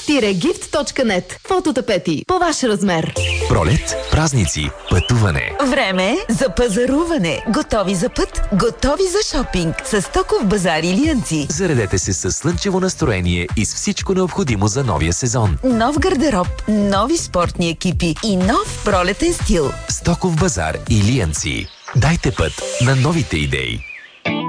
Gift.net. Фототапети по ваш размер. Пролет, празници, пътуване. Време за пазаруване. Готови за път, готови за шопинг. С Стоков базар Илиянци. Заредете се с слънчево настроение и с всичко необходимо за новия сезон. Нов гардероб, нови спортни екипи и нов пролетен стил. Стоков базар Илиянци. Дайте път на новите идеи.